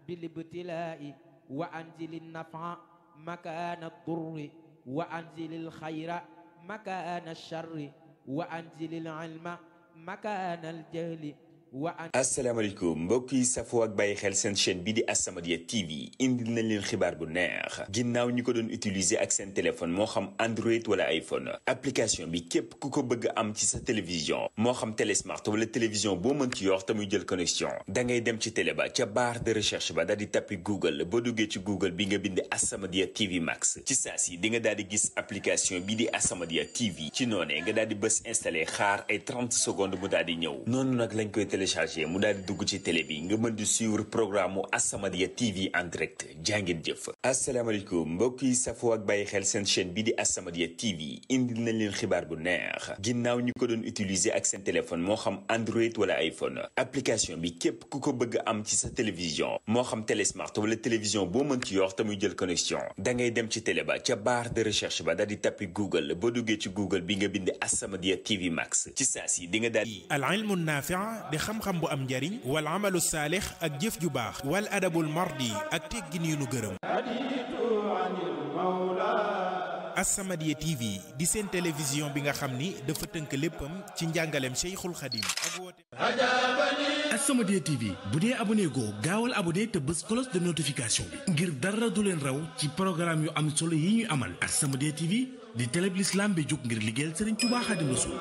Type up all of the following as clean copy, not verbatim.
بالابتلاء وأنزل النفع مكان الضر وأنزل الخير مكان الشر وأنزل العلم مكان الجهل asalaamaaleykum mbokk yi safoo ak bàyyi xel seen chaîne bi di As-Samadiyya TV indil nañ leen xibaar bu neex ginnaaw ñi ko doon utiliser ak seen téléphone moo xam Android wala iPhone application bi képp ku ko bëgg am ci sa télévision moo xam télé smart wala télévision boo mën ci yor te muy jël connexion da ngay dem ci télé ba ca barre de recherche ba daal di tappi Google boo duggee ci Google bi nga bind As-Samadiyya TV Max ci saa si di nga daal di gis application bi di As-Samadiyya TV ci noonee nga daal di bës installé xaar ay 30 secondes mu daal di ñëw noonu nag lañ koy téléchargé mu daal di dugg ci télé bi nga mën di suivre programme mu As-Samadiyya TV en direct jàngeen jëf. asalaamaaleykum mbokk yi safoo ak bàyyi xel seen chaîne bi di As-Samadiyya TV indil nañ leen xibaar bu neex ginnaaw ñi ko doon utiliser ak seen téléphone moo xam Android wala iPhone application bi képp ku ko bëgg am ci sa télévision moo xam télé smart wala télévision boo mën ci yor te muy jël connexion da ngay dem ci télé ba ca barre de recherche ba daal di tappi Google boo duggee ci Google bi nga bind As-Samadiyya TV Max ci saa si di nga daal al ilmu naafi' di xam-xam bu am njariñ wal amalu saalix ak jëf ju baax wal adabul mardi ak teggin yu nu gërëm. As-Samadiyya TV di seen télévision bi nga xam ni dafa tënk léppam ci njàngaleem Cheikhul Khadim ak woote. As-Samadiyya TV bu dee abonné goo gaawal abonné te bës cloche de notification bi ngir dara du leen raw ci programme yu am solo yi ñuy amal. As-Samadiyya TV di télé bi l'islam bi jóg ngir liggéeyal Serigne Touba Khadim Rassoul.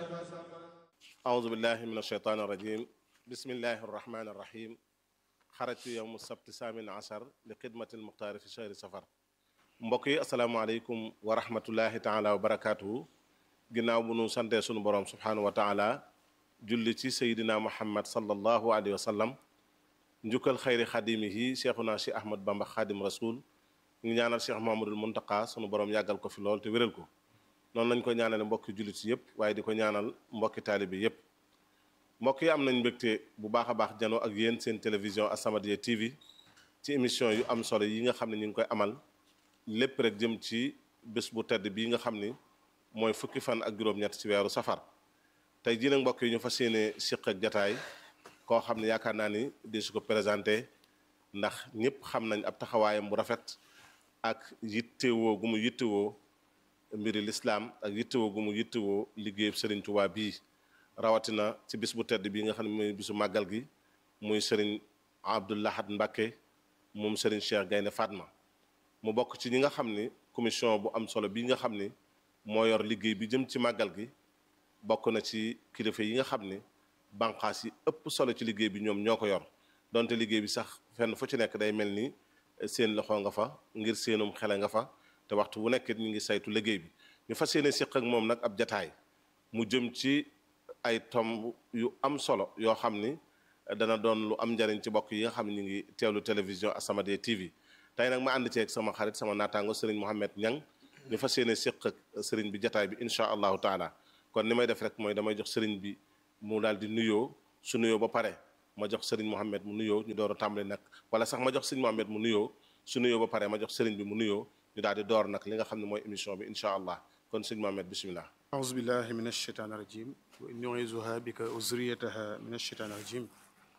أعوذ بالله من الشيطان الرجيم بسم الله الرحمن الرحيم خرجت يوم السبت 18 لخدمة المختار في شهر سفر mbokk yi asalaamaaleykum wa rahmatullahi taala wa barakaatuhu ginnaaw bu nu santee sunu borom subhaanahu wa taala julli ci sayidina muhammad sallallahu alayhi wa sallam njukkal xayri xadimihi cheikhuna si ahmad bamba xadim rasul ñu ñaanal cheikh mahamadul muntaka sunu borom yàggal ko fi lool te wéral ko noonu lañ ko ñaanale mbokki jullit si yëpp waaye di ko ñaanal mbokki taalibi yëpp mbokk yi am nañ mbégte bu baax a baax janoo ak yéen seen télévision As-Samadiyya TV ci émission yu am solo yi nga xam ne ñu ngi koy amal lépp rek jëm ci bés bu tedd bii nga xam ni mooy fukki fan ak juróom-ñett ci weeru safar tey jii nag mbokk yi ñu fas yéene siq ak jataay koo xam ne yaakaar naa ni di su ko présenté ndax ñëpp xam nañ ab taxawaayam bu rafet ak yittewoo gu mu yittewoo mbiri lislaam ak yittewoo gu mu yittewoo liggéeyub Serigne Touba bii rawatina ci bis bu tedd bii nga xam ne mooy bisu màggal gi muy Serigne Abdoul Ahad Mbacké moom Serigne Cheikh Gaynde Fatma mu bokk ci ñi nga xam ni commission bu am solo bii nga xam ni moo yor liggéey bi jëm ci màggal gi bokk na ci kilifa yi nga xam ni banqaas yi ëpp solo ci liggéey bi ñoom ñoo ko yor donte liggéey bi sax fenn fu ci nekk day mel ni seen loxo nga fa ngir seenum xele nga fa te waxtu bu nekk ñu ngi saytu liggéey bi ñu fas yéene siq ak moom nag ab jataay mu jëm ci ay tomb yu am solo yoo xam ni dana doon lu am njariñ ci bokk yi nga xam ne ñu ngi teewlu télévision As-Samadiyya TV tey nag ma ànd ceeg sama xarit sama naataango Serigne Mohamed Niang ñu fas yéene siq ak Serigne bi jataay bi incha allahu taala kon ni may def rek mooy damay jox Serigne bi mu daal di nuyoo su nuyoo ba pare ma jox Serigne Mohamed mu nuyoo ñu door a tàmbali nag wala sax ma jox Serigne Mohamed mu nuyoo su nuyoo ba pare ma jox Serigne bi mu nuyoo ñu daal di door nag li nga xam ne mooy émission bi incha allah kon Serigne Mohamed bismillah. أعوذ بالله من الشيطان الرجيم وإني أعيذها بك وذريتها من الشيطان الرجيم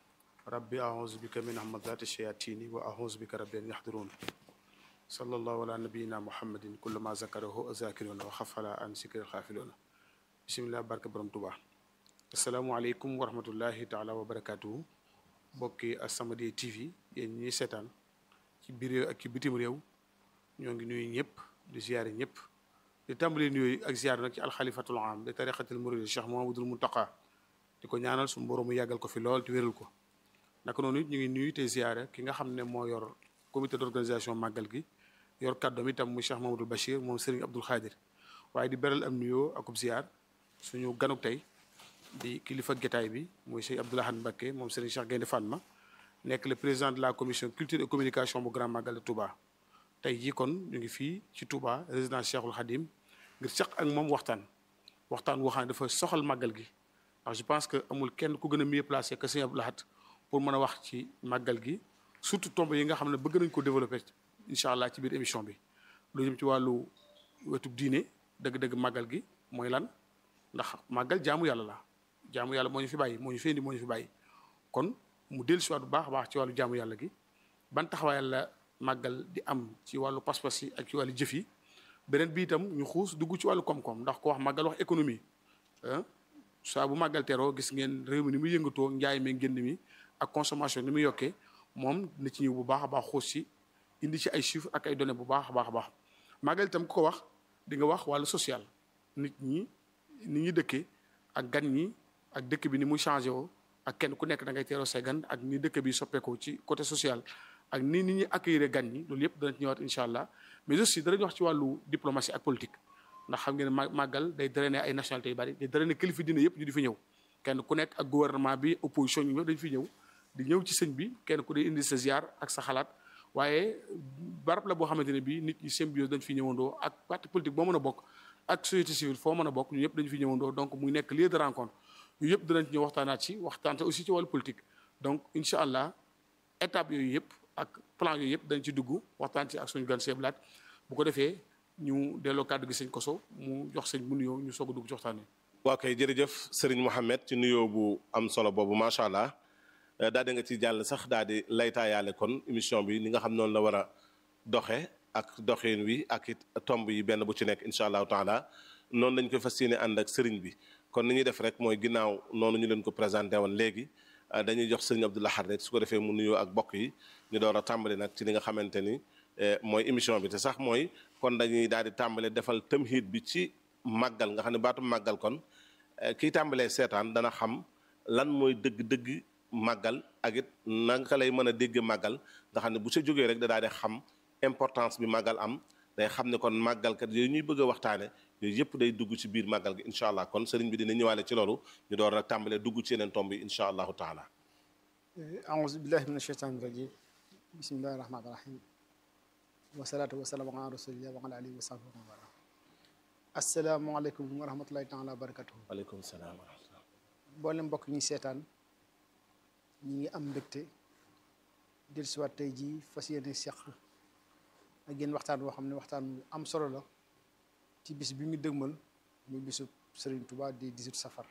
ربي أعوذ بك من همزات الشياطين وأعوذ بك رب أن يحضرون صلى الله على نبينا محمد كل ما ذكره الذاكرون وغفل عن ذكر الغافلون بسم الله barke borom Tuubaa asalaamaaleykum wa rahmatullahi taala wa barakaatuhu bokki As-Samadiyya TV yéen ñi seetaan ci biir réew ak ci bitim réew ñoo ngi nuyu ñëpp di ziyaare ñëpp di tàmbali nuyooyu ak ziyaar nag ci alxalifatul am de tariqatil murid Cheikh Mouhamadoul Mountakha di ko ñaanal suñu borom mu yàggal ko fi lool te wéral ko naka noonu it ñu ngi nuyu te ziyaare ki nga xam ne moo yor comité d'organisation màggal gi yor kàddoom itam muy Cheikh Mamadou Bachir moom Serigne Abdoul Khadir waaye di beral am nuyoo akub ziyaar suñu ganuk tey di kilifa getaay bi muy Cheikh Abdoul Ahad Mbacké moom Serigne Cheikh Gaynde Fatma nekk le président de la commission culture et communication bu Grand Magal de Touba tey jii kon ñu ngi fii ci Touba résidence Cheikhul Khadim ngir seq ak moom waxtaan woo xam ne dafa soxal màggal gi ndax je pense que amul kenn ku gën a mieux placé que Serigne Abdoul Ahad pour mën a wax ci màggal gi surtout tomb yi nga xam ne bëgg nañ ko développer incha allah ci biir émission bi lu jëm ci wàllu wetu diine dëgg-dëgg màggal gi mooy lan ndax màggal jaamu yàlla la jaamu yàlla moo ñu fi bàyyi moo ñu fi indi moo ñu fi bàyyi kon mu dellu si waat bu baax a baax ci wàllu jaamu yàlla gi ban taxawaay la màggal di am ci wàllu pas-pas yi ak ci wàllu jëf yi. beneen bi itam ñu xuus dugg ci wàllu koom-koom ndax ko wax màggal wax économie saa bu màggal teroo gis ngeen réew mi ni muy yëngatoo njaay mi génn mi ak consommation ni muy yokkee moom na ci ñëw bu baax a baax xuus si indi ci ay chiffres ak ay données bu baax a baax a baax màggal itam ku ko wax di nga wax wàllu social nit ñi dëkkee ak gan ñi ak dëkk bi ni muy changé woo ak kenn ku nekk da ngay teeroo say gan ak ni dëkk bi soppeekoo ci côté social ak ni nit ñi accueillir gan ñi loolu yëpp dana ci ñëwaat incha allah mais aussi danañ wax ci wàllu diplomatie ak politique ndax xam ngeen ne màggal day drainer ay nationalités yu bari day drainer kilifa diine yëpp ñu di fi ñëw kenn ku nekk ak gouvernement bi opposition ñu ñëpp dañu fi ñëw di ñëw ci sëñ bi kenn ku dee indi sa ziar ak sa xalaat waaye barab la boo xamante ne bii nit ñi symbiose dañ fi ñëwandoo ak parti politique boo mën a bokk ak société civile foo mën a bokk ñu yëpp dañu fi ñëwandoo donc muy nekk lieu de rencontre yu yëpp danañ ci ñëw waxtaanaat ci waxtaante aussi ci wàllu politique donc incha allah étape yooyu yëpp ak plan yooyu yëpp dañ ci dugg waxtaan ci ak suñu gan seeblaat bu ko defee ñu delloo kàddu gi sëñ Koso mu jox sëñ bu nuyoo ñu soog a dugg ci waxtaan wi. waa kay jërëjëf Serigne Mohamed ci nuyoo bu am solo boobu macha allah daal di nga ci jàll sax daal di laytaayaale kon émission bi ni nga xam noonu la war a doxe ak doxin wi ak it tomb yi benn bu ci nekk incha allahu taala noonu lañ koy fas yéene ànd ak Serigne bi kon ni ñuy def rek mooy ginnaaw noonu ñu leen ko présenté woon léegi dañuy jox Serigne Abdou Lahad rek su ko defee mu nuyoo ak bokk yi ñu door a tàmbali nag ci li nga xamante ni mooy émission bi te sax mooy kon dañuy daal di tàmbale defal tamhid bi ci màggal nga xam ne baatu màggal kon kiy tàmbalee seetaan dana xam lan mooy dëgg-dëgg màggal ak it naka lay mën a dégg màggal nga xam ne bu sa jógee rek da daal di xam importance bi màggal am day xam ne kon màggalkat yooyu ñuy bëgg a waxtaane yooyu yëpp day dugg ci biir màggal gi incha allah kon sëriñ bi dina ñëwaale ci loolu ñu door nag tàmbalee dugg ci yeneen tomb yi incha allahu taala. aouzu billahi min ashaytani rajim bismillahi rahmani rahim wasalaatu wasalaamu ala rasulillah wa ala alihi wa sahbihi wa barak asalaamaaleykum wa rahmatullahi taala wa barakatuhu. waaleykum salaam wa rahmatullah. mboolem mbokk ñi seetaan ñi ngi am mbégte dellusiwaat tey jii fas yéene seq ak yéen waxtaan boo xam ne waxtaan am solo la ci bis bi ñu dëgmal muy bisu Serigne Touba di 18 safar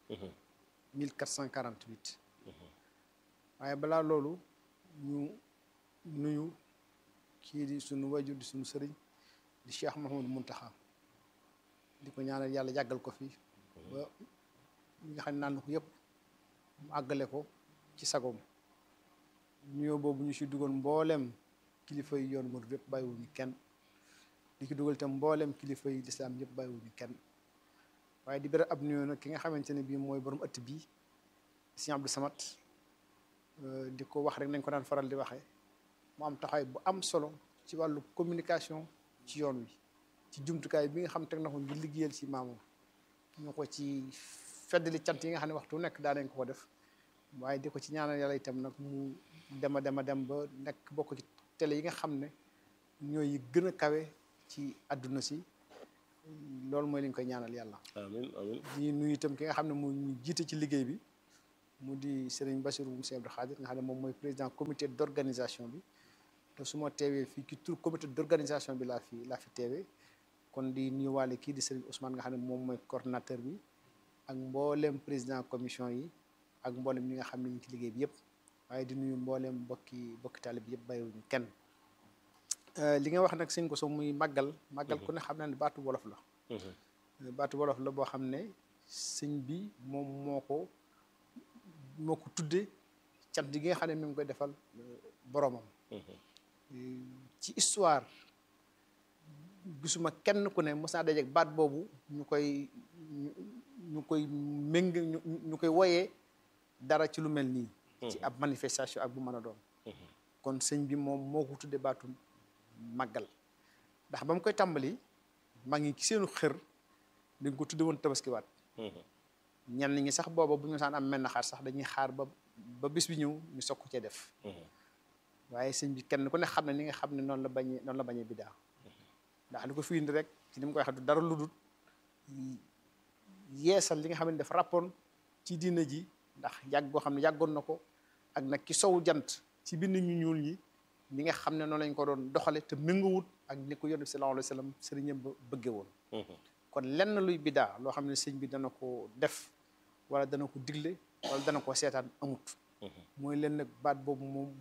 1448 waaye balaa loolu ñu nuyu kii di sunu wajur di sunu sëriñ di Cheikh Mouhamadou Mountakha di ko ñaanal yàlla yàggal ko fi ba ñi nga xam ne naan ko yëpp mu àggale ko ci sagoom nuyoo boobu ñu si dugal mboolem kilifa yi yoon murid yëpp bàyyiwuñu kenn di ki dugal itam mboolem kilifa yi lislaam yëpp bàyyiwuñu kenn waaye di bëri ab nuyoo nag ki nga xamante ne bii mooy borom ëtt bii Sëriñ Abdou Samad di ko wax rek nañ ko daan faral di waxee mu am taxawaay bu am solo ci wàllu communication ci yoon wi ci jumtukaay bi nga xam teg na ko ngir liggéeyal ci maamam ñu ko ci feddali cant yi nga xam ne waxtu nekk daa nañ ko def waaye di ko ci ñaanal yàlla itam nag mu dem ba nekk bokk ci télé yi nga xam ne ñooy gën a kawe ci àdduna si loolu mooy li ñu koy ñaanal yàlla. amiin amiin. di nuyu itam ki nga xam ne mu ñu jiite ci liggéey bi mu di Serigne Bassirou Moussa Abdou Khadir nga xam ne moom mooy président comité d'organisation bi te su ma teewee fii ci tur comité d'organisation bi laa fi teewee kon di nuyuwaale kii di Serigne Ousmane nga xam ne moom mooy coordonnateur bi ak mboolem président commission yi ak mboolem ñi nga xam ne ñu ci liggéey bi yëpp waaye di nuyu mboolem bokki taalib bi yëpp bàyyiwuñu kenn. li nga wax nag sëñ ko so muy màggal ku ne xam na ne baatu wolof la. baatu wolof la boo xam ne sëñ bi moom moo ko tuddee cant gi nga xam ne mi ngi koy defal boromam. ci histoire gisuma kenn ku ne mos naa dajeeg baat boobu ñu koy ñu koy woyee dara ci lu mel nii. ci ab manifestation ak bu mën a doon. kon sëñ bi moom moo ko tuddee baatu màggal ndax ba mu koy tàmbali maa ngi ci seenu xër dañ ko tudde woon tabaskiwaat. ñenn ñi sax booba bu ñu saan am menn xaar sax dañuy xaar ba bis bi ñëw ñu sokk cee def. waaye sëñ bi kenn ku ne xam ne ni nga xam ne noonu la bañee biddaa ndax li ko fi indi rek ci ni mu koy waxee du dara lu dul yeesal li nga xam ne dafa rappoon ci diina ji ndax yàgg goo xam ne yàggoon na ko ak nag ki sowu jant ci bind ñu ñuul ñi ñi nga xam ne noonu lañ ko doon doxale te méngoowut ak ni ko yonent bi sallallahu alayhi wa sallam sëriñam ba bëggee woon. kon lenn luy biddaa loo xam ne sëñ bi dana ko def wala dana ko digle wala dana ko seetaan amut. mooy leen nag baat boobu moom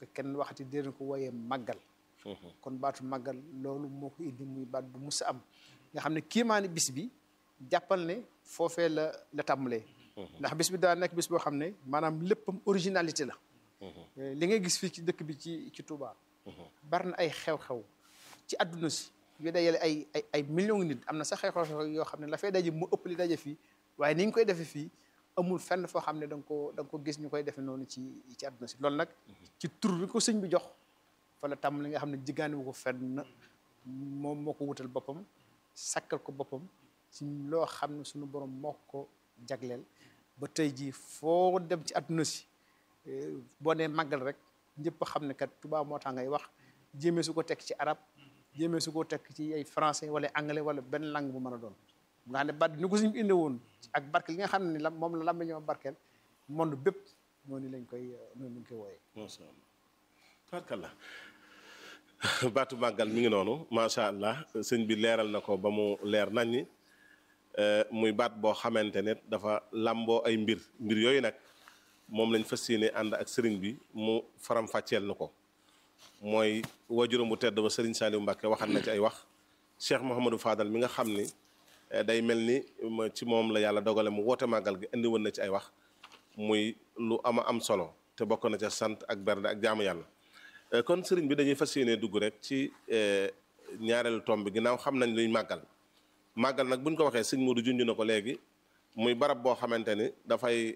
ko kenn waxati dee ko wooyee màggal kon baatu màggal loolu moo ko indi muy baat bu mus a am nga xam ne kiimaani bis bi jàppal ne foofee la tàmbalee ndax bis bi daa nekk bis boo xam ne maanaam léppam originalité la li ngay gis fii ci dëkk bi ci Touba bari na ay xew-xew ci àdduna si yu dajale ay millions nit am na sax xew-xew yoo xam ne la fay daje mu ëpp li daje fii waaye ni ñu koy defee fii amul fenn foo xam ne da nga ko gis ñu koy defee noonu ci àdduna si loolu nag ci tur bi ko sëñ bi jox fa la tàmm li nga xam ne jiggaani wu ko fenn moom moo ko wutal boppam sakkal ko boppam ci loo xam ne suñu borom moo ko jagleel ba tey jii foo dem ci àdduna si boo nee màggal rek ñëpp xam ne kat Tuubaa moo tax ngay wax jéemee su ko tekk ci arab jéemee su ko tekk ci ay français wala anglais wala benn langue bu mën a doon nga xam ne baat ni ko suñu indi woon ak barkeel li nga xam ne ni moom la lam ñoo barkeel monde bépp noonu lañ koy wooyee. macha allah barkalla baatu màggal mi ngi noonu macha allah sëñ bi leeral na ko ba mu leer nañ ni muy baat boo xamante ne dafa làmboo ay mbir yooyu nag moom lañ fas yéene ànd ak sëriñ bi mu faram-fàcceel na ko mooy waajuram bu tedd ba sëriñ Saliou Mbacke waxat na ci ay wax Cheikh Mouhamadou Fadal mi nga xam ni day mel ni ci moom la yàlla dogale mu woote màggal gi indi woon na ci ay wax muy lu am solo te bokk na ca sant ak bernde ak jaamu yàlla kon sëriñ bi dañuy fas yéene dugg rek ci ñaareelu tomb bi ginnaaw xam nañ luy màggal nag buñ ko waxee sëñ Modou junj na ko léegi muy barab boo xamante ni dafay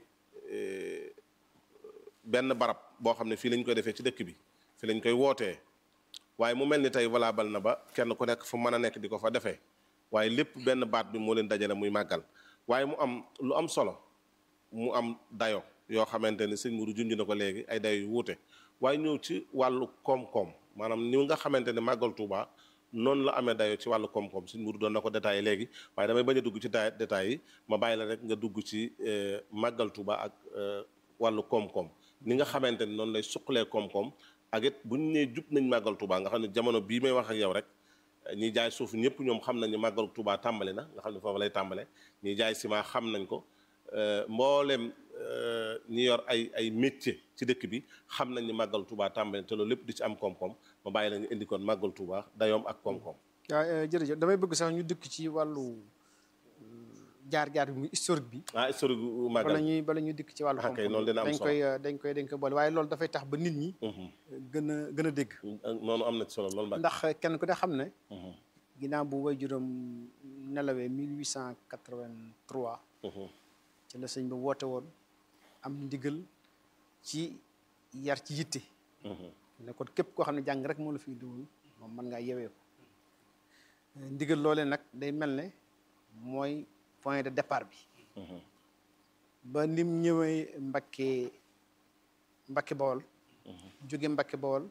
benn barab boo xam ne fii lañ koy defee ci dëkk bi fii lañ koy wootee waaye mu mel ni tey valable na ba kenn ku nekk fu mën a nekk di ko fa defee waaye lépp benn baat bi moo leen dajale muy màggal waaye mu am lu am solo mu am dayo yoo xamante ni sëñ Modou junj na ko léegi ay dayo yu wuute waaye ñëw ci wàllu koom-koom maanaam ni nga xamante ne màggal Touba noonu la amee dayo ci wàllu koom-koom sëñ Modou doon na ko détaillé léegi waaye damay bañ a dugg ci détails yi ma bàyyi la rek nga dugg ci màggal Touba ak wàllu koom-koom ni nga xamante ni noonu lay suqalee koom-koom ak it bu ñu nee jub nañ màggal Touba nga xam ne jamono bii may wax ak yow rek ñiy jaay suuf ñëpp ñoom xam nañ ne màggal Touba tàmbali na nga xam ne foofu lay tàmbale ñiy jaay ciment xam nañ ko mboolem ñi yor ay métier ci dëkk bi xam nañ ni màggal Touba tàmbali te loolu lépp di ci am koom-koom ma bàyyi la nga indi koon màggal Touba dayoom ak koom-koom. waaw jërëjëf damay bëgg sax ñu dëkk ci wàllu jaar-jaar bi muy historique bi. historique bu màggal bala ñuy dikk ci wàllu koom-koom kay loolu dina am solo dañ koy boole waaye loolu dafay tax ba nit ñi. gën a dégg. noonu am na ci solo loolu ndax kenn ku ne xam ne. ginnaaw bu waajuram nelawee 1883. ci la sëñ ba woote woon am ndigal ci yar ci yitte. ne kon képp koo xam ne jàng rek moo la fi indiwoon moom mën ngaa yewee ko ndigal loolee nag day mel ne mooy point de départ bi. ba nim ñëwee Mbakke Bawol. jóge Mbakke Bawol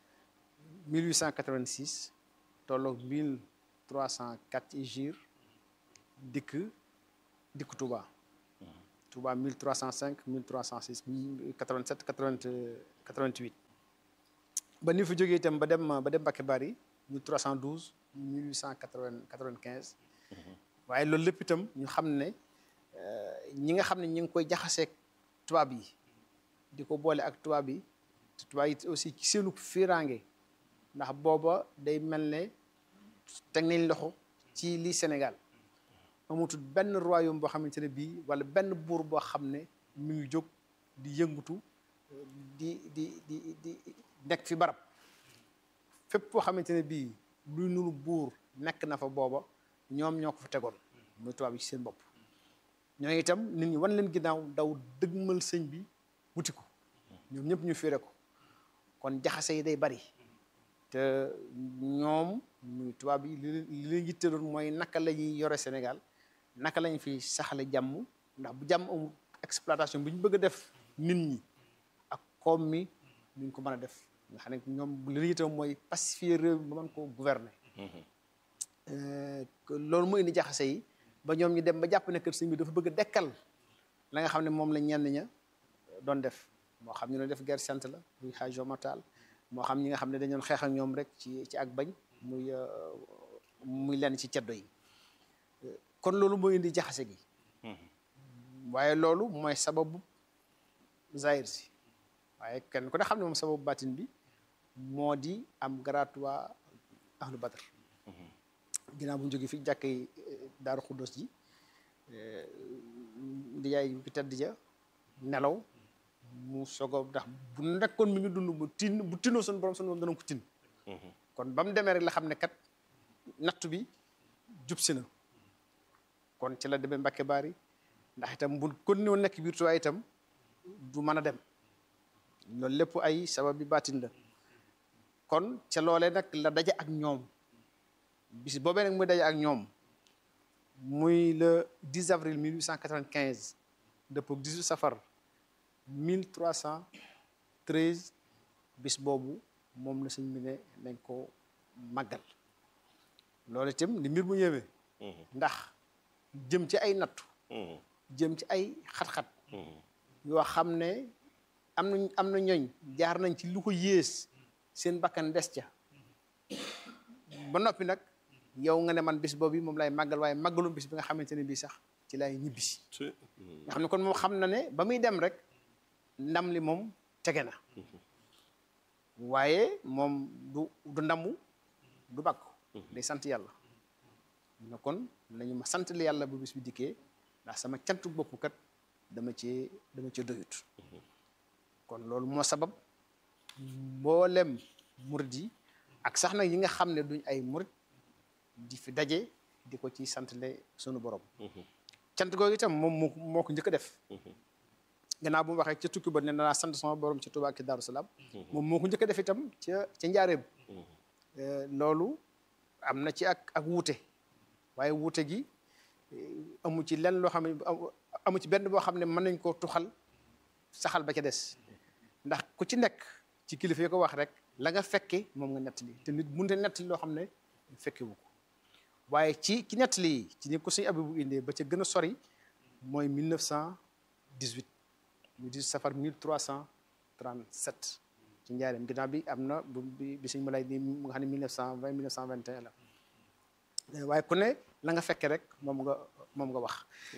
1886 tolloog 1304 ci Hijri dikk Touba. Touba 1305 1306 87 88 ba ni fa jógee itam ba dem Mbacké Bari 1312 1895 waaye loolu lépp itam ñu xam ne ñi nga xam ne ñu ngi koy jaxaseeg tubaab yi di ko boole ak tubaab yi te tubaab yi aussi ci seenu fiiraange ndax booba day mel ne teg nañ loxo ci lii Sénégal amutul benn royaume boo xamante ne bii wala benn buur boo xam ne mi ngi jóg di yëngutu di nekk fi barab fépp foo xamante ne bii luy nuru buur nekk na fa booba ñoom ñoo ko fa tegoon muy tubaab yi ci seen bopp ñoo itam nit ñi wan leen ginnaaw daw dëgmal sëñ bi wuti ko ñoom ñëpp ñu fiire ko kon jaxase yi day bari te ñoom muy tubaab yi li leen yitteeloon mooy naka la ñuy yore Sénégal naka lañ fi saxale jàmm ndax bu jàmm amul exploitation bi ñu bëgg a def nit ñi ak koom mi duñ ko mën a def nga xam ne ñoom li leen yitteeloon mooy pacifier réew mi ba mën koo gouverner. loolu mooy indi jaxase yi ba ñoom ñu dem ba jàpp ne kër sëñ bi dafa bëgg a dekkal la nga xam ne moom la ñenn ña doon def moo xam ñu doon def guerre sainte la muy Hadj Omar Tall moo xam ñi nga xam ne dañoon xeex ak ñoom rek ci ak bañ muy lenn ci ceddo yi kon loolu mooy indi jaxase gi waaye loolu mooy sababu zahir si waaye kenn ku ne xam ne moom sababu baatin bi moo di am garaat waa ahlu badar ginnaaw bu ñu jógee fi jàkkee daaru xuddos ji di yaay bi tedd ja nelaw mu sogo ndax bu nekkoon mi ngi dund bu tinoo suñu borom dana ko tin kon ba mu demee rek la xam ne kat nattu bi jub si na kon ci la demee Mbàkke Baari ndax itam bu kon ñëw nekk biir Tuubaa itam du mën a dem loolu lépp ay sabab bi baatin la kon ca loolee nag la daje ak ñoom bis boobee nag muy daje ak ñoom muy le 10 avril 1895 dëppoo 18 safar 1313 bis boobu moom la sëñ bi ne nañ ko màggal loolu itam li mbir mu yéeme ndax jëm ci ay nattu jëm ci ay xat-xat yoo xam ne am na ñooñ jaar nañ ci lu ko yées seen bakkan des ca ba noppi nag yow nga ne man bis boobu moom lay màggal waaye màggalum bis bi nga xamante ne bii sax ci lay ñibbisi nga xam ne kon moom xam na ne ba muy dem rek ndam li moom tege na waaye moom du ndamu du bàkku day sant yàlla ne kon nañu ma sant li yàlla bu bis bi dikkee ndax sama cantu bopp kat dama cee doyut kon loolu moo sabab mboolem murid yi ak sax nag yi nga xam ne duñ ay murid di fi daje di ko ci santle sunu borom cant googu itam moom moo ko njëkk a def gannaaw bu mu waxee ca tukki ba ne naa sant sama borom ci Tuubaa ak Daaru Salaam moom moo ko njëkk a def itam ca njaareem loolu am na ci ak wuute waaye wuute gi amu ci lenn loo xam ne amu ci benn boo xam ne mën nañ koo tuxal saxal ba ca des ndax ku ci nekk ci kilifa yi ko wax rek la nga fekke moom nga nettali te nit mënut a nettali loo xam ne fekkewu ko waaye ci nettali yi ci ni ko suñu abi bu indee ba ca gën a sori mooy 1918 mu di safar 1337 ci njaareem ginnaaw bi am na bi suñu malay ni nga xam ne 1920 1921 la waaye ku ne la nga fekke rek moom nga wax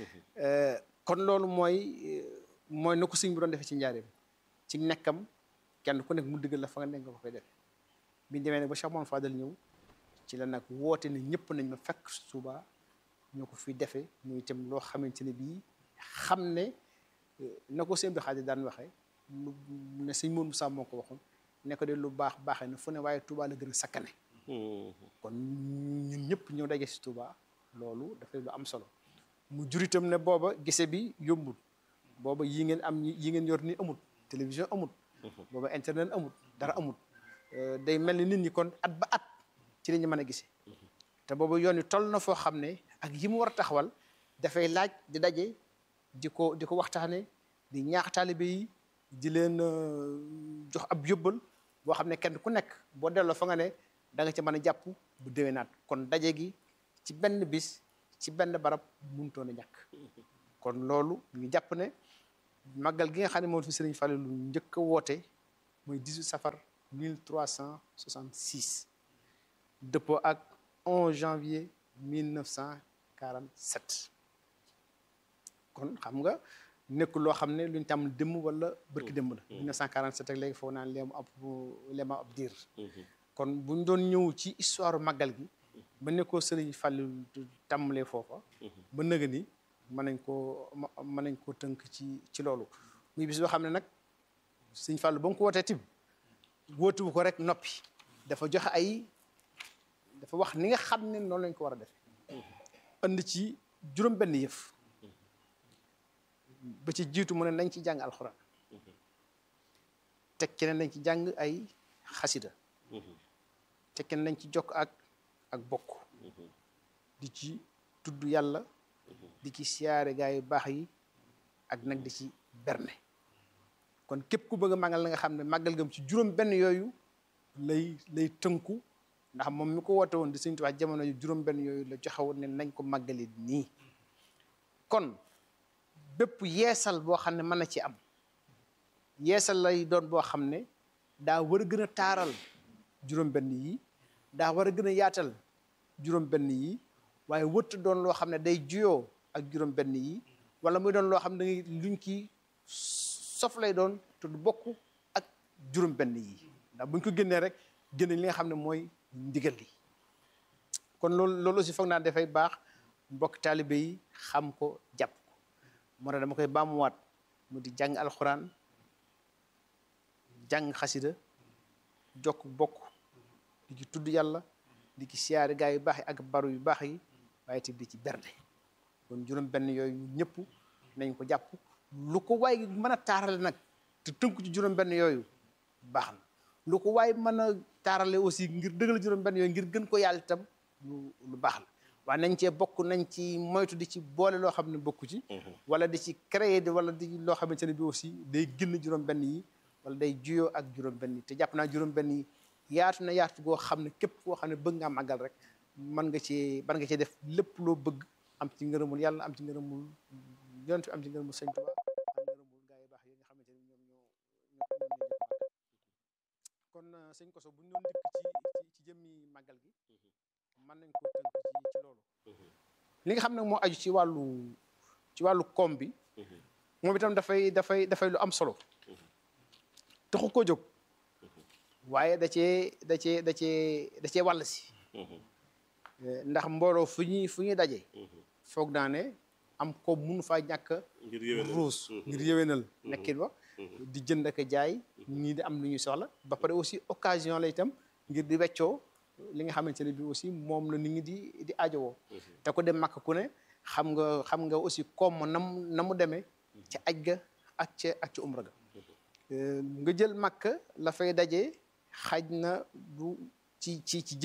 kon loolu mooy na ko suñ bi doon defee ci njaareem ci nekkam kenn ku nekk mu diggal la fa nga nekk nga ko fay def biñ demee nag ba Cheikh Mouhamadou Fadal ñëw ci la nag woote ne ñëpp nañ ma fekk Tuubaa ñoo ko fi defee muy itam loo xamante ne bii xam ne na ko sëñ bi Xaadir daan waxee ne sëñ Mourou Moussa moo ko waxoon ne ko de lu baaxee na fu ne waaye Tuubaa la gën a sakkane kon ñun ñëpp ñëw daje si Tuubaa loolu dafay lu am solo mu jur itam ne booba gise bi yombul booba yi ngeen yor ni amul télévision amul booba internet amul dara amul day mel ni nit ñi kon at ba at ci la ñu mën a gisee te boobu yoon wi toll na foo xam ne ak yi mu war a taxawal dafay laaj di daje di ko waxtaane di ñaax taalibe yi di leen jox ab yóbbal boo xam ne kenn ku nekk boo delloo fa nga ne da nga ci mën a jàpp bu déwénaat kon daje gi ci benn bis ci benn barab mënutoon a ñàkk kon loolu ñu jàpp ne màggal gi nga xam ne moom fi Sëriñ Fallu lu njëkk a woote mooy 18 safar 1366 dëppoo ak 11 janvier 1947 kon xam nga nekkul loo xam ne luñ tàmm démb wala bërki démb la 1947 ak léegi foog naan leema ab diir kon buñ doon ñëw ci histoire màggal gi ba nekkoo Sëriñ Fallu tàmmalee foofa ba nëga ni mën nañ koo tënk ci loolu muy bis boo xam ne nag Sëriñ Fallu ba nga ko wootee tim wóotuwu ko rek noppi dafa joxe dafa wax ni nga xam ne noonu lañ ko war a def andi ci juróom benn yëf ba ci jiitu mu ne nañ ci jàng alxuraan teg ci ne nañ ci jàng ay xasida teg ci ne nañ ci jokk ak bokk di ci tudd yàlla di ci siyaare gaa yu baax yi ak nag di ci berne kon képp ku bëgg a màggal la nga xam ne màggal gam ci juróom benn yooyu lay tënku ndax moom mi ko woote woon di Sëriñ Tuubaa jamono yu juróom benn yooyu la joxe woon ne nañ ko màggali nii kon bépp yeesal boo xam ne mën na ci am yeesal lay doon boo xam ne daa war a gën a taaral juróom benn yi daa war a gën a yaatal juróom benn yi waaye wëtt doon loo xam ne day juyoo ak juróom benn yi wala muy doon loo xam ne luñ ki sof lay doon te du bokk ak juróom-benn yi ndax buñ ko génnee rek génne li nga xam ne mooy ndigal li kon loolu aussi foog naa dafay baax mbokk taalibe yi xam ko jàpp ko moo tax dama koy baamuwaat mu di jàng alxuraan jàng xasida jokk bokk di ci tudd yàlla di ci siyaare gaa yu baax yi ak baru yu baax yi waaye te di ci berde kon juróom-benn yooyu ñëpp nañ ko jàpp lu ko waay mën a taarale nag te tënku ci juróom-benn yooyu baax na lu ko waay mën a taarale aussi ngir dëggal juróom-benn yooyu ngir gën ko yàlla itam lu baax la waaye nañ cee bokk nañ ci moytu di ci boole loo xam ne bokku ci wala di ci créer wala di loo xamante ne bi aussi day génn juróom-benn yi wala day juyoo ak juróom-benn yi te jàpp naa juróom-benn yi yaatu na yaatu goo xam ne képp koo xam ne bëgg nga màggal rek mën nga cee def lépp loo bëgg am ci ngërëmul yàlla am ci ngërëmul yonent am ci ngërëmul sëñ Tuubaa am ngërëmul gaa yi baax yi nga xamante ne ñoom ñoo kon sëñ Koso bu ñu doon dikk ci jëmmi màggal gi mën nañ ko tënk ci loolu li nga xam ne moo aju ci wàllu koom bi moom itam dafay lu am solo taxu ko jóg waaye da cee wàll si ndax mbooloo fu ñuy daje foog naa ne am ko mun faa ñàkk ruus ngir yéwénal nekkin wa di jënd ak jaay ñii di am lu ñuy soxla ba pare aussi occasion la itam ngir di weccoo li nga xamante ne bi aussi moom la nit ñi di ajowoo te ko dem màkk ku ne xam nga aussi comme na mu demee ci aj ga ak ci umra ga nga jël màkk la fay daje xaj na du ci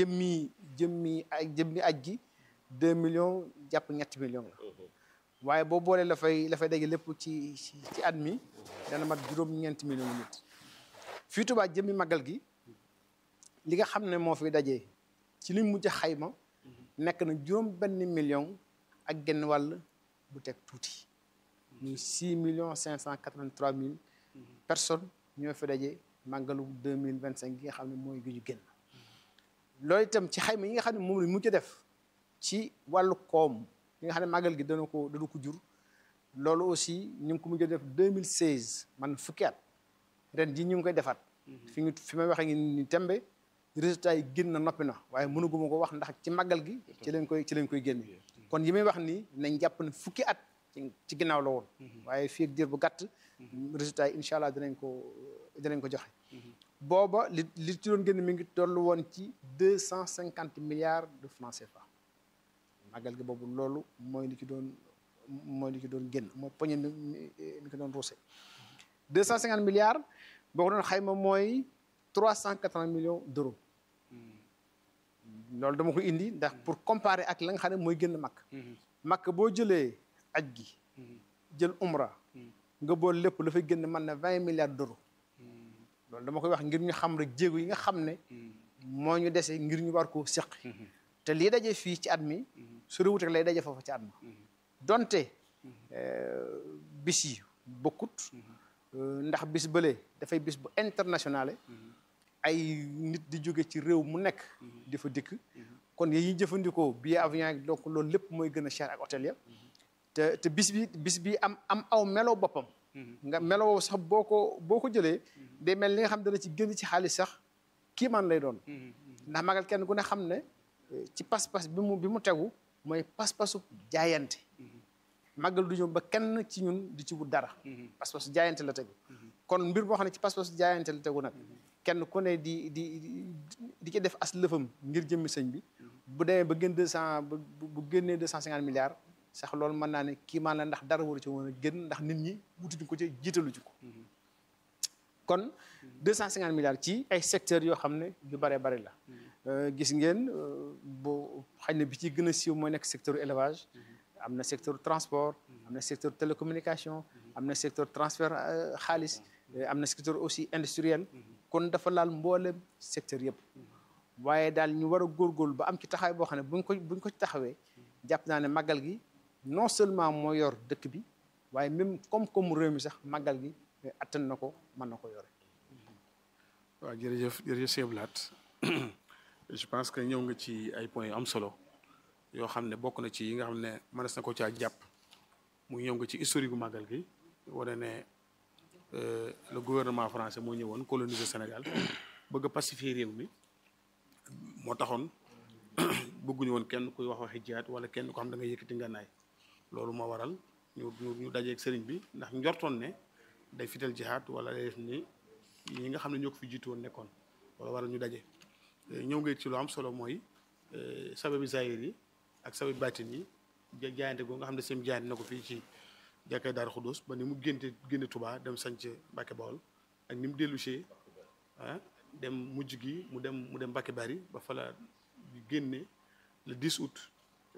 jëmmi aj gi 2 millions jàpp 3 millions la waaye boo boolee la fay daje lépp ci at mi dana mat juróom-ñeenti millions nit fii Tuubaa jëmmi màggal gi li nga xam ne moo fi dajee ci li mujj xayma nekk na juróom-benn million ak genn wàll bu teg tuuti muy 6,583,000 personnes ñoo fi daje màggalu 2025 gi nga xam ne mooy gi ñu génn loolu itam ci xayma yi nga xam ne moom la mujj def ci wàllu koom li nga xam ne màggal gi dana ko jur loolu aussi ñu ngi ko mujj def 2016 man fukki at ren ji ñu ngi koy defaat fi may waxee ni tembe résultat yi génn na noppi na waaye mënuguma ko wax ndax ci màggal gi ci lañ koy génne kon yi may wax nii nañ jàpp ne fukki at ci ginnaaw la woon waaye fii ak diir bu gàtt résultat yi incha allah dinañ ko joxe booba li ci doon génn mi ngi tollu woon ci 250 milliards de francs CFA màggal gi boobu loolu mooy li ci doon génn mooy poñe mi ko doon ruuse 250 milliards boo ko doon xayma mooy 380 millions d'euros loolu dama ko indi ndax pour comparer ak la nga xam ne mooy génn makk boo jëlee aj gi jël umra nga bool lépp la fay génn mën na 20 milliards d'euros loolu dama koy wax ngir ñu xam rek jéego yi nga xam ne moo ñu dese ngir ñu war koo seq te lii daje fii ci at mi su réwut ak lay daje foofu ci at ma donte bis yi bokkut ndax bis bële dafay bis bu internationale ay nit di jóge ci réew mu nekk di fa dikk kon yi ñuy jëfandikoo billet avion yi donc loolu lépp mooy gën a cher ak hôtel ya te bis bi am aw melo boppam nga melo woowu sax boo ko jëlee day mel li nga xam dana ci gën ci xaalis sax kii man lay doon ndax magal kenn ku ne xam ne ci pas-pas bi mu tegu mooy pas-pasu jaayante màggal du ñëw ba kenn ci ñun di ci wut dara pas-pasu jaayante la tegu kon mbir boo xam ne ci pas-pasu jaayante la tegu nag kenn ku ne di ci def as lëfam ngir jëmmi sëñ bi bu demee ba gën bu génnee 250 milliards sax loolu mën naa ne kii maan la ndax dara waru ci woon a génn ndax nit ñi wutuñu ko ci jiitalu ci ko kon 250 milliards ci ay secteurs yoo xam ne yu bëree bëri la gis ngeen boo xëy na bi ci gën a siiw mooy nekk secteur élevage am na secteur transport am na secteur télécommunication am na secteur transfert xaalis am na secteur aussi industriel kon dafa laal mboolem secteur yëpp waaye daal ñu war a góorgóorlu ba am ci taxawaay boo xam ne buñ ko ci taxawee jàpp naa ne màggal gi non seulement moo yor dëkk bi waaye même comme réew mi sax màggal gi attan na ko mën na ko yore. waaw jërëjëf Sëñ Abdou Lahad je pense que ñëw nga ci ay points yu am solo yoo xam ne bokk na ci yi nga xam ne mënees na ko caa jàpp muy ñëw nga ci historique gu màggal gi wane ne le gouvernement français moo ñëwoon coloniser Sénégal bëgg a pacifier réew mi moo taxoon bëgguñu woon kenn kuy wax waxi jihaad wala kenn ko xam da nga yëkkati ngànnaay loolu moo waral ñu dajeeg sëriñ bi ndax njortoon ne day fital jihaad wala day def ni ñi nga xam ne ñoo ko fi jiitu woon nekkoon wala waral ñu daje ñëw nga ci lu am solo mooy sababi zahir yi ak sababi baatin yi jaayante goo nga xam ne seen jaayante na ko fii ci jàkkay Daaru Xuddoos ba ni mu génne Touba dem sanc Mbàkke Bawol ak ni mu dellusee dem mujj gi mu dem Mbàkke Bari ba fa la génne le 10 août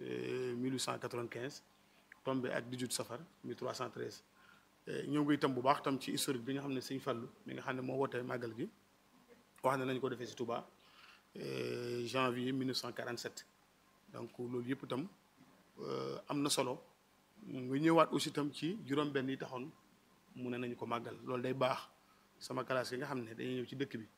1895 tombé ak 18 safar 1313 ñëw nga itam bu baax tam ci historique bi nga xam ne Sëñ Fallu mi nga xam ne moo woote màggal gi wax na nañu ko defee si Touba janvier 1947 donc loolu yëpp itam am na solo nga ñëwaat aussi itam ci juróom-benn yi taxoon mu ne nañu ko màggal loolu day baax sama classe yi nga xam ne dañuy ñëw ci dëkk bi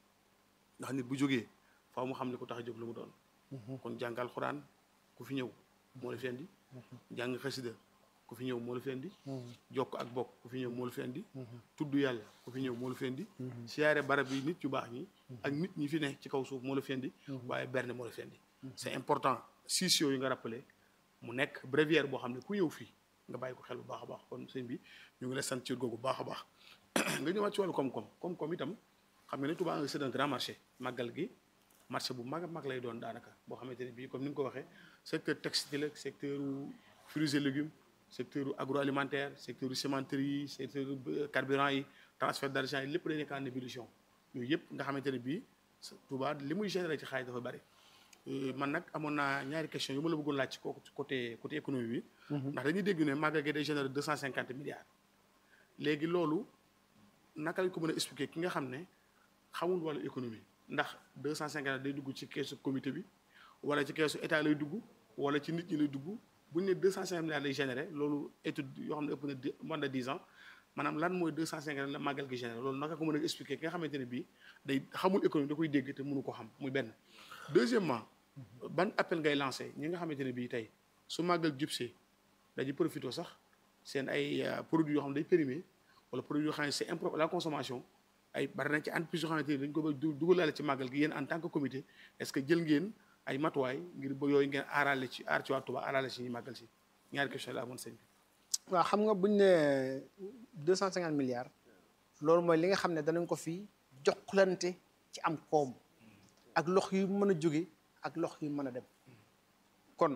ndax nit bu jógee faaw mu xam ne ko tax a jóg lu mu doon. kon jàngal xuraan ku fi ñëw moo la fi indi. jàng xasida ku fi ñëw moo la fi indi. jokk ak bokk ku fi ñëw moo la fi indi. tudd yàlla ku fi ñëw moo la fi indi. siyaare barab yi nit yu baax ñi. ak nit ñi fi ne ci kaw suuf moo la fi indi. waaye berne moo la fi indi. c'est important six yooyu nga rappelé mu nekk bréviaire boo xam ne ku ñëw fii nga bàyyi ko xel bu baax a baax kon sëñ bi ñu ngi lay sant ci googu bu baax a baax nga ñëwaat ci wàllu koom-koom itam xam nga ne Touba c'est un grand marché màggal gi marché bu mag a mag lay doon daanaka boo xamante ne bii comme ni nga ko waxee secteur textile ak secteur fruits et légumes secteur agroalimentaire secteur cimenterie yi secteur carburant yi transfert d'argent yi lépp day nekk en ébullition yooyu yëpp nga xamante ne bii Touba li muy générer ci xaalis dafa bari man nag amoon naa ñaari question yu ma la bëggoon laaj ci côté économie bi ndax dañuy dégg ne màggal gi day générer 250 milliards léegi loolu naka lañ ko mën a expliquer ki nga xam ne xamul wàllu économie ndax 250 day dugg ci keesu comité bi wala ci keesu état lay dugg wala ci nit ñi lay dugg bu ñu ne 250 milliards lay générer loolu étude yoo xam ne ëpp na moins de 10 ans maanaam lan mooy 250 la màggal gi générer loolu naka ko mën a expliquer ki nga xamante ne bii day xamul économie da koy dégg te mënu ko xam muy benn. deuxièmement ban appel ngay lancé ñi nga xamante ne bii tey su màggal jubsee dañuy profité sax seen ay produits yoo xam ne day périmé wala produits yoo xam ne c'est impropre à la consommation ay bari na ci entreprise yoo xamante ne dañ ko ba dugalaale ci màggal gi yéen en tant que comité est-ce que jël ngeen ay matuwaay ngir ba yooyu ngeen aarale ci aar ci waa Touba aarale ci ñi màggal si ñaari question la amoon sëñ bi. waaw xam nga buñ ne 250 milliards loolu mooy li nga xam ne danañ ko fi jokkalante ci am koom ak lox yu mën a jóge ak lox yu mën a dem kon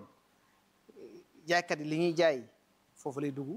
jaaykat yi li ñuy jaay foofu lay dugg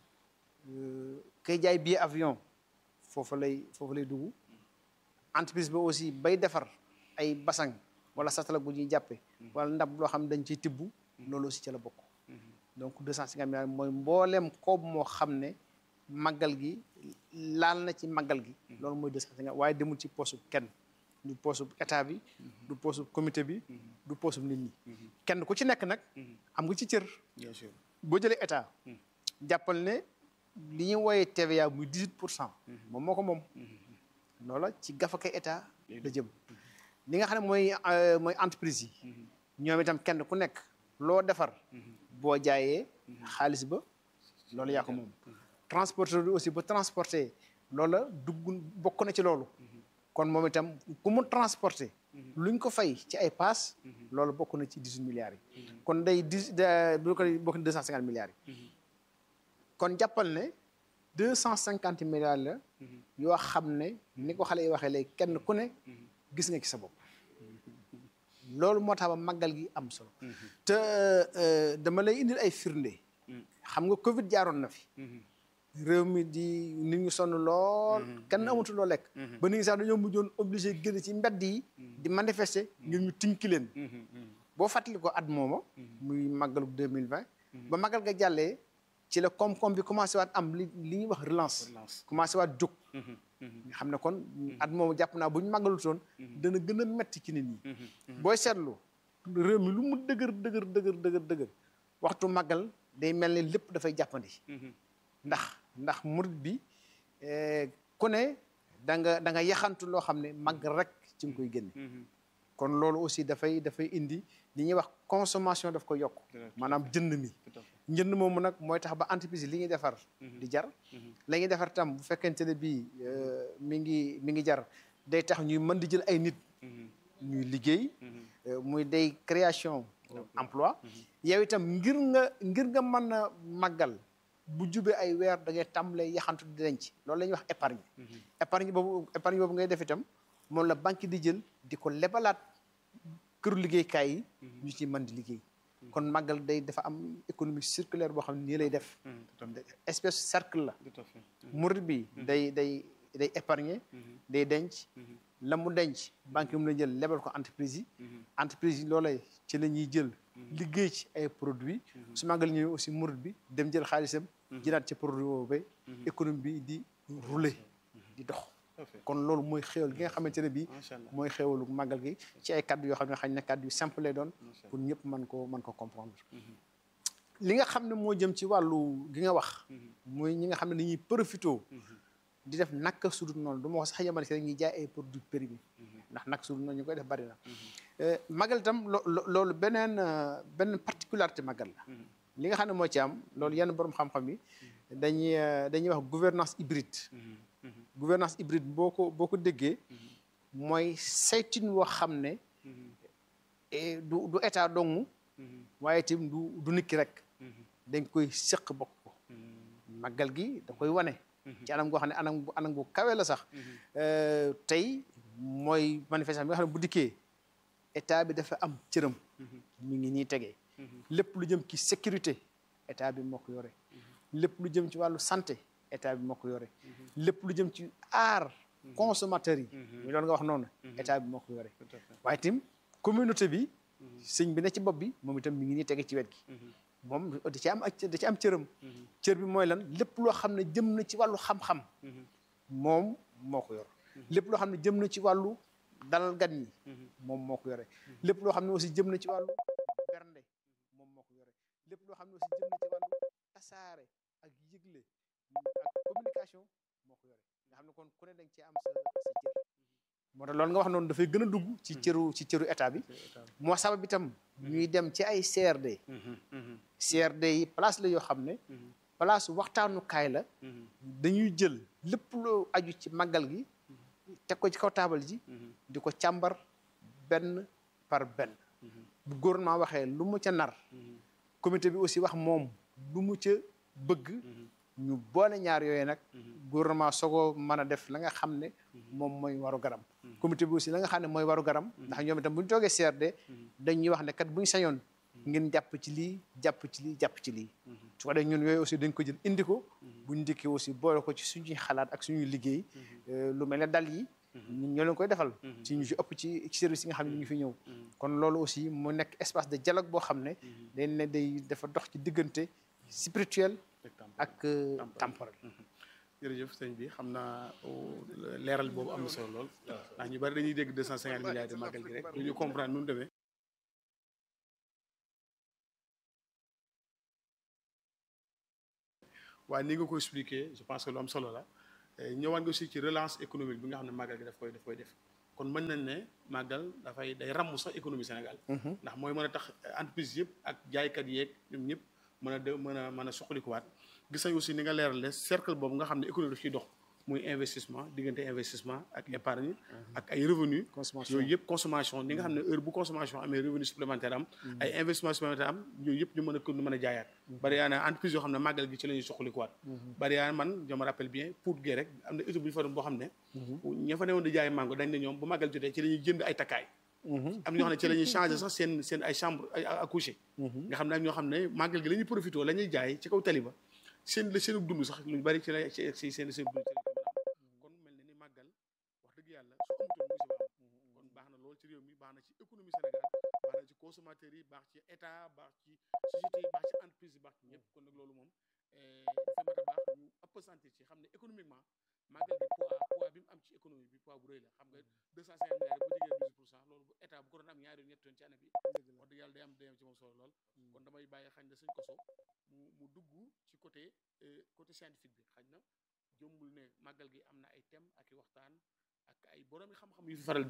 kay jaay billet avion foofu lay dugg entreprise ba aussi bay defar ay basang wala satala gu ñuy jàppe wala ndab loo xam ne dañ ciy tibb loolu aussi ci la bokk donc 250 milliards mooy mbooleem koob moo xam ne màggal gi laal na ci màggal gi loolu mooy 250 waaye demul ci poche kenn du poche état bi du poche comité bi du poche nit ñi kenn ku ci nekk nag am nga ci cër bien sûr boo jëlee état jàppal ne li ñuy wooyee TVA muy 18% moom moo ko moom loola ci gafaka état la jëm li nga xam ne mooy entreprise yi ñoom itam kenn ku nekk loo defar boo jaayee xaalis ba loolu yaa ko moom transporteur bi aussi ba transporter loola bokk na ci loolu kon moom itam ku mu transporter luñ ko fay ci ay paas loolu bokk na ci 18 milliards yi kon bu ko bokk na 250 milliards yi kon jàppal ne 250 milliards la yoo xam ne ni ko xale yi waxee léegi kenn ku ne gis nga ci sa bopp loolu moo tax ba màggal gi am solo te dama lay indil ay firnde xam nga Covid jaaroon na fi réew mi di nit ñu sonn lool kenn amatul loo lekk ba nit ñi sax dañoo mujjoon obligé génn ci mbedd yi di manifester ngir ñu tinki leen boo fàttali ko at mooma muy màggalu 2020 ba màggal ga jàllee ci la koom-koom bi commencé waat am li ñuy wax relance commencé waat jóg nga xam ne kon at moomu jàpp naa bu ñu màggalutoon dana gën a metti ci nit ñi booy seetlu réew mi lu mu dëgër waxtu màggal day mel ni lépp dafay jàppandi ndax murid bi ku ne da nga yaxantu loo xam ne màggal rek ci nga koy génne kon loolu aussi dafay indi li ñuy wax consommation daf ko yokk maanaam jënd mi njënd moomu nag mooy tax ba entreprise li ñuy defar di jar la ñuy defar tam bu fekkente ne bii mi ngi jar day tax ñuy mën di jël ay nit ñuy liggéey muy day création emploi yow itam ngir nga mën a màggal bu jubee ay weer da ngay tàmbalee yaxantu di denc loolu la ñuy wax épargne boobu ngay def itam moom la banque di jël di ko lebalaat këru liggéeykaay yi ñu ci mën di liggéey kon màggal dafa am économie circulaire boo xam ne nii lay def espèce cercle la murid bi day épargner day denc la mu denc banque yi mu la jël lebal ko entreprise yi loolay ci la ñuy jël liggéey ci ay produits su màggal ñëwee aussi murid bi dem jël xaalisam jëlaat ci produit boobu économie bi di rouler di dox kon loolu mooy xéwal gi nga xamante ne bii mooy xéwalu màggal gi ci ay kaddu yoo xam ne xañ na kaddu yu simple lay doon pour ñëpp mën ko comprendre li nga xam ne moo jëm ci wàllu gi nga wax mooy ñi nga xam ne dañuy profito di def naka sudut noonu du ma ko sax yemale si rek ñuy jaay ay produits périmés ndax naka sudut noonu ñu koy def bari na màggal itam loolu beneen particularité màggal la li nga xam ne moo ci am loolu yenn borom xam-xam yi dañuy wax gouvernance hybride gouvernance hybride boo ko déggee mooy saytin woo xam ne du état dong waaye itam du nit ki rek dañ koy sëq bokk ko màggal gi da koy wane ci anam goo xam ne anam bu kawe la sax tey mooy manifestation bi nga xam ne bu dikkee état bi dafa am cëram mi ngi nii tegee lépp lu jëm ci sécurité état bi moo ko yore lépp lu jëm ci wàllu santé état bi moo ko yore lépp lu jëm ci aar consommateurs yi ñu doon nga wax noonu état bi moo ko yore waaye itam communauté bi sëñ bi ne ci bopp bi moom itam mi ngi nii tege ci wet gi moom da ci am cëram cër bi mooy lan lépp loo xam ne jëm na ci wàllu xam-xam moom moo ko yor lépp loo xam ne jëm na ci wàllu dalal gan ñi moom moo ko yore lépp loo xam ne aussi jëm na ci wàllu bernde moom moo ko yore lépp loo xam ne aussi jëm na ci wàllu tasaare ak yëgle ak communication moo ko yore nga xam ne kon ku ne dañ cee am sa cër moo tax loolu nga wax noonu dafay gën a dugg ci cëru état bi moo sabab itam ñuy dem ci ay CRD yi place la yoo xam ne place waxtaanukaay la dañuy jël lépp loo aju ci màggal gi teg ko ci kaw taabal ji di ko càmbar benn par benn bu gouvernement waxee lu mu ca nar comité bi aussi wax moom lu mu ca bëgg ñu boole ñaar yooyu nag gouvernement soogoo mën a def la nga xam ne moom mooy waru garam comité bi aussi la nga xam ne mooy waru garam ndax ñoom itam bu ñu toogee CRD dañuy wax ne kat bu ñu sañoon ngeen jàpp ci lii jàpp ci lii jàpp ci lii su ko defee ñun yooyu aussi dañ ko jël indi ko bu ñu dikkee aussi boole ko ci suñuy xalaat ak suñuy liggéey lu mel ne dal yi ñun ñoo leen koy defal ci ñu ci ëpp ci service yi nga xam ne ñu ngi fi ñëw kon loolu aussi mu nekk espace de dialogue boo xam ne dafa dox ci diggante spirituel ak temporel. jërëjëf sëñ bi xam naa leeral boobu am na solo lool ndax ñu bari dañuy dégg 250 milliards de màggal gi rek du ñu comprendre nu mu demee. waaye ni nga ko expliqué je pense que lu am solo la ñëwaat nga aussi ci relance économique bi nga xam ne màggal gi daf koy def kon mën nañ ne màggal day ràmm sax économie Sénégal. ndax mooy mën a tax entreprise yëpp ak jaaykat yeeg ñoom ñëpp mën a suqalikuwaat gis nañ aussi ni nga leerale cercle boobu nga xam ne économie daf ciy dox muy investissement diggante investissement ak épargne ak ay revenu yooyu yëpp consommation ni nga xam ne heure bu consommation amee revenu supplémentaire am ay investissement supplémentaire am yooyu yëpp ñu mën a jaayaat bari yaa na entreprise yoo xam ne màggal gi ci la ñuy suqalikuwaat bari yaa man je me rappelle bien pour gee rek am na étude bu ñu fa doon boo xam ne ña fa newoon di jaay mango dañ ne ñoom bu màggal jotee ci la ñuy jënd ay takkaay am ñoo xam ne ci la ñuy changé sax seen ay chambre à coucher nga xam ne ak ñoo xam ne màggal gi la ñuy profité la ñuy jaay ci kaw taliba seen dund sax lu bari ci la ci seen dund kon mel na ni màggal wax dëgg yàlla su amutoon musiba am kon baax na lool ci réew mi baax na ci économie Sénégal baax na ci consommateurs yi baax ci état baax ci société yi baax ci entreprise yi baax ci ñëpp kon nag loolu moom dafa mat a baax ñu ëpp sentir ci xam ne économiquement màggal bi poids bi mu am ci économie bi poids bu rëy la xam nga 250 milliards bu jegee 12% loolu bu état bu ko doon am ñaari ñett yoon ci année bi wax dëgg yàlla day am ci moom solo lool kon damay bàyyi xañ na suñ koso mu dugg ci côté scientifique bi xañ na jombul ne màggal gi am na ay thème ak i waxtaan ak ay boroomi xam-xam yu fi faral daje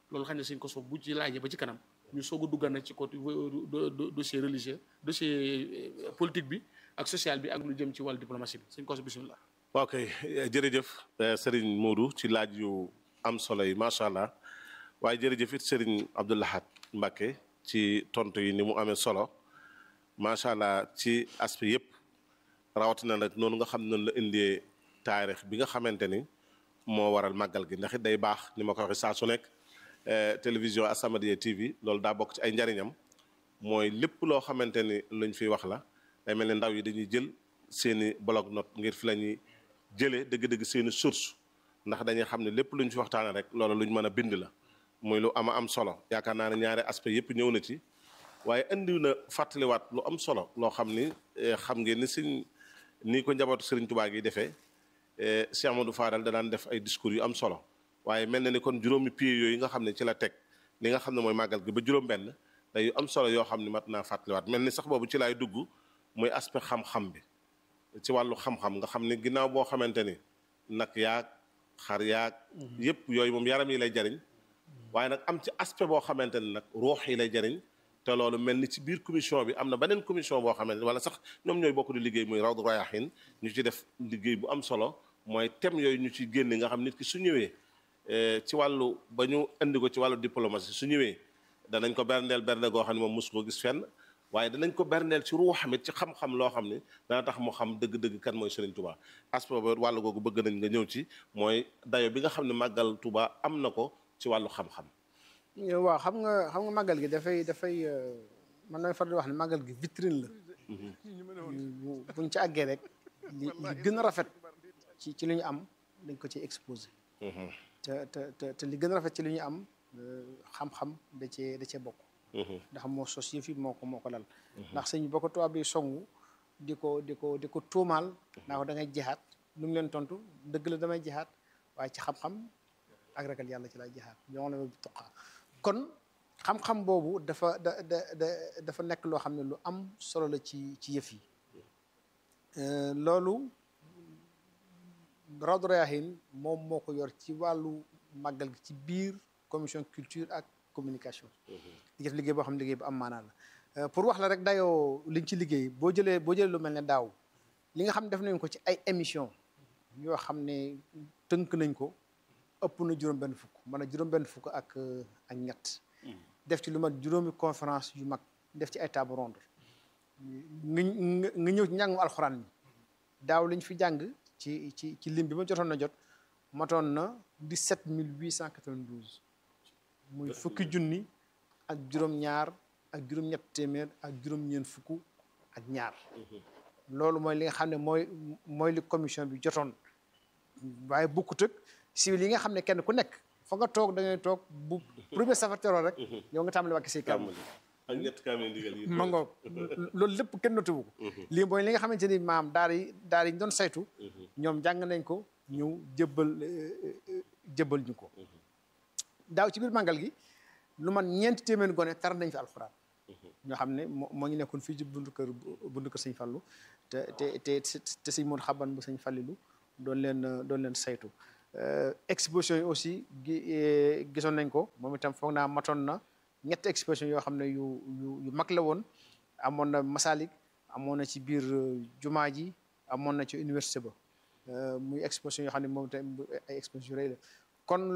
loolu xam ne suñ ko soob bu ci laajee ba ci kanam ñu soog a duggal nag ci côté dossier religieux dossier politique bi ak social bi ak lu jëm ci wàllu diplomatie bi suñ ko soob bismillah. ok jërëjëf Serigne Modou ci laaj yu am solo yi macha allah waaye jërëjëf it Serigne Abdou Lahad Mbacké ci tontu yi ni mu amee solo macha allah ci aspect yëpp rawatina nag noonu nga xam ne noonu la indee taarix bi nga xamante ni moo waral màggal gi ndax it day baax ni ma ko waxee saa su nekk télévision As-Samadiyya TV loolu daa bokk ci ay njariñam mooy lépp loo xamante ni luñ fiy wax la day mel ni ndaw yi dañuy jël seeni bloc note ngir fi la ñuy jëlee dëgg-dëgg seeni source ndax dañuy xam ne lépp luñ fi waxtaane rek loolu luñ mën a bind la muy lu am solo yaakaar naa ne ñaari aspect yëpp ñëw na ci waaye indi na fàttaliwaat lu am solo loo xam ni xam ngeen ni ni ko njabootu Serigne Touba gi defee Cheikh Amadou Fadal da daan def ay discours yu am solo waaye mel na ni kon juróomi pieds yooyu nga xam ne ci la teg li nga xam ne mooy màggal gi ba juróom-benn day yu am solo yoo xam ne mat naa fàttaliwaat mel ni sax boobu ci laay dugg muy aspect xam-xam bi ci wàllu xam-xam nga xam ne ginnaaw boo xamante ni nag yaag xar yaag yëpp yooyu moom yaram yi lay jariñ waaye nag am ci aspect boo xamante ni nag ruux yi lay jariñ te loolu mel ni ci biir commission bi am na beneen commission boo xamante ni wala sax ñoom ñooy bokk di liggéey muy Rawdu Rayaahiin ñu ci def liggéey bu am solo mooy thème yooyu ñu ci génne nga xam nit ki su ñëwee ci wàllu ba ñu indi ko ci wàllu diplomatie su ñëwee danañ ko berndeel bernde goo xam ne moom mosu ko gis fenn waaye danañ ko berndeel ci ruux xamit ci xam-xam loo xam ne dana tax mu xam dëgg-dëgg kan mooy Serigne Touba aspect boobu wàllu googu bëgg nañ nga ñëw ci mooy dayo bi nga xam ne màggal Touba am na ko ci wàllu xam-xam. waaw xam nga màggal gi dafay man damay faral di wax ne màggal gi vitrine la. buñ ci àggee rek li gën a rafet ci li ñu am dañ ko ci exposé. te li gën a rafet ci li ñu am xam-xam da cee bokk. ndax moo sos yëf yi moo ko lal. ndax sëñ boo ko tubaab bi songu di ko tuumaal. naa ko da ngay jihaat lu mu leen tontu dëgg la damay jihaat waaye ci xam-xam ak ragal yàlla ci lay jihaat ñoo la bi tuqaa kon xam-xam boobu dafa nekk loo xam ne lu am solo la ci yëf yi loolu Rawdu Rayaahiin moom moo ko yor ci wàllu màggal gi ci biir commission culture ak communication di def liggéey boo xam ne liggéey bu am maanaa la pour wax la rek dayoo liñ ci liggéey boo jëlee lu mel ne daaw li nga xam ne def nañ ko ci ay émission yoo xam ne tënk nañ ko ëpp na juróom-benn fukk maanaam juróom-benn fukk ak ñett def ci lu mat juróomi conférence yu mag def ci ay table ronde nga ñëw ci njàngum alxuraan mi daaw liñ fi jàng ci lim bi ma jotoon na jot matoon na 17 892 muy fukki junni ak juróom-ñaar ak juróom-ñett téeméer ak juróom-ñeent fukk ak ñaar loolu mooy li nga xam ne mooy li commission bi jotoon waaye bukkut ak civil yi nga xam ne kenn ku nekk fa nga toog da ngay toog bu premier safar teroo rek yow nga tàmbali wàcc say kaamil ak ñett kaamil ndigal yi ma ngoog loolu lépp kenn noté wu ko lii mooy li nga xamante ni maam daara yi ñu doon saytu ñoom jàng nañ ko ñëw jëbbal ñu ko daaw ci biir màggal gi lu man 4 téeméeri gone tar nañ fi alxuraan ñoo xam ne moo ngi nekkoon fii ci buntu kër sëñ Fallu te sëñ Moon Xaban bu sëñ Fallilu doon leen saytu exposition yi aussi gisoon nañ ko moom itam foog naa matoon na 3 exposition yoo xam ne yu mag la woon amoon na Masalik amoon na ci biir jumaa ji amoon na ci université ba muy exposition yoo xam ne moom itam ay exposition yu rëy la kon